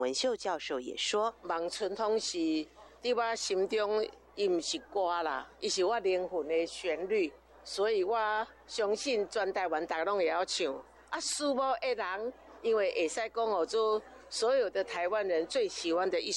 文秀教授也说， 望春风是在我心中，伊不是歌啦，伊是我灵魂的旋律，所以我相信全台湾大家拢会晓唱。树木的人，因为会使讲做所有的台湾人最喜欢的一